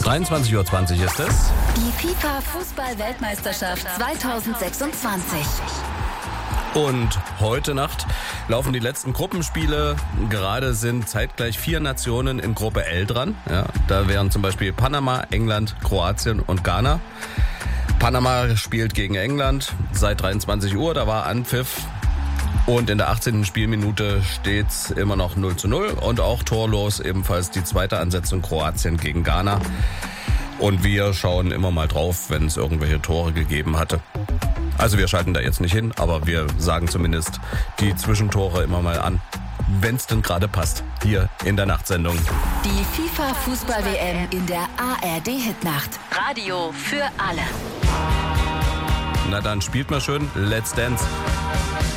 23:20 Uhr ist es. Die FIFA-Fußball-Weltmeisterschaft 2026. Und heute Nacht laufen die letzten Gruppenspiele. Gerade sind zeitgleich 4 Nationen in Gruppe L dran. Ja, da wären zum Beispiel Panama, England, Kroatien und Ghana. Panama spielt gegen England seit 23 Uhr, da war Anpfiff. Und in der 18. Spielminute steht's immer noch 0:0 und auch torlos ebenfalls die zweite Ansetzung Kroatien gegen Ghana. Und wir schauen immer mal drauf, wenn es irgendwelche Tore gegeben hatte. Also wir schalten da jetzt nicht hin, aber wir sagen zumindest die Zwischentore immer mal an, wenn es denn gerade passt, hier in der Nachtsendung. Die FIFA-Fußball-WM in der ARD-Hitnacht. Radio für alle. Na dann spielt mal schön Let's Dance.